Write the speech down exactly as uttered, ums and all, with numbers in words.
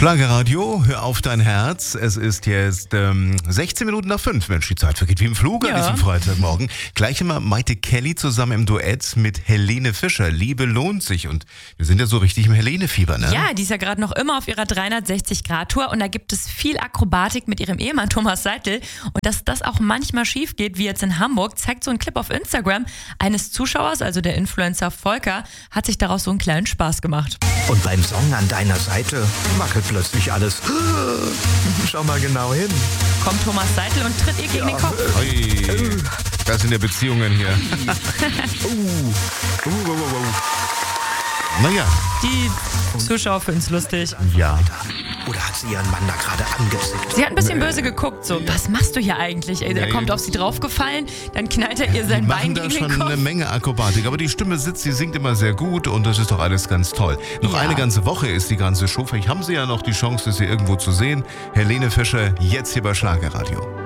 Schlagerradio, hör auf dein Herz. Es ist jetzt ähm, sechzehn Minuten nach fünf. Mensch, die Zeit vergeht wie im Flug an Ja. diesem Freitagmorgen. Gleich immer Maite Kelly zusammen im Duett mit Helene Fischer. Liebe lohnt sich. Und wir sind ja so richtig im Helene-Fieber, ne? Ja, die ist ja gerade noch immer auf ihrer dreihundertsechzig-Grad-Tour und da gibt es viel Akrobatik mit ihrem Ehemann Thomas Seitel. Und dass das auch manchmal schief geht, wie jetzt in Hamburg, zeigt so ein Clip auf Instagram eines Zuschauers, also der Influencer Volker, hat sich daraus so einen kleinen Spaß gemacht. Und beim Song an deiner Seite wackelt plötzlich alles. Schau mal genau hin. Kommt Thomas Seitel und tritt ihr gegen den Kopf. Ui, das sind ja Beziehungen hier. Uh, uh, uh, uh, uh. Naja, Die Zuschauer finden es lustig. ja. Oder hat sie ihren Mann da gerade angezickt? Sie hat ein bisschen böse geguckt, so, was machst du hier eigentlich? Ey, er Nee. kommt auf sie draufgefallen, dann knallt er ihr sein Die Bein machen da gegen schon den Kopf. eine Menge Akrobatik, aber die Stimme sitzt, sie singt immer sehr gut und das ist doch alles ganz toll. Noch Ja. eine ganze Woche ist die ganze Show. Vielleicht haben Sie ja noch die Chance, sie irgendwo zu sehen. Helene Fischer, jetzt hier bei Schlagerradio.